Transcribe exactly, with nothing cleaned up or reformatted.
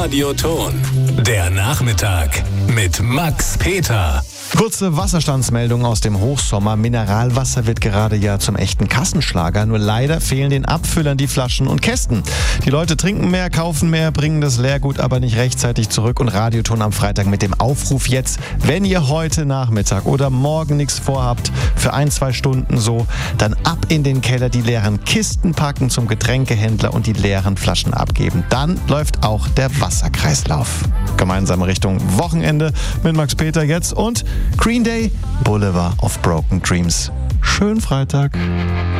Radioton. Der Nachmittag mit Max Peter. Kurze Wasserstandsmeldung aus dem Hochsommer. Mineralwasser wird gerade ja zum echten Kassenschlager. Nur leider fehlen den Abfüllern die Flaschen und Kästen. Die Leute trinken mehr, kaufen mehr, bringen das Leergut aber nicht rechtzeitig zurück. Und Radioton am Freitag mit dem Aufruf jetzt, wenn ihr heute Nachmittag oder morgen nichts vorhabt, für ein, zwei Stunden so, dann ab in den Keller, die leeren Kisten packen zum Getränkehändler und die leeren Flaschen abgeben. Dann läuft auch der Wasserkreislauf. Gemeinsam Richtung Wochenende mit Max Peter jetzt und Green Day, Boulevard of Broken Dreams. Schönen Freitag.